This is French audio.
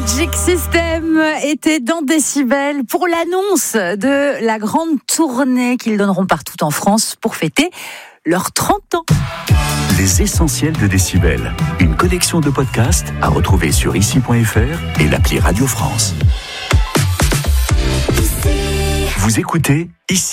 Magic System était dans Décibel pour l'annonce de la grande tournée qu'ils donneront partout en France pour fêter leurs 30 ans. Les essentiels de Décibel, une collection de podcasts à retrouver sur ici.fr et l'appli Radio France. Vous écoutez Ici.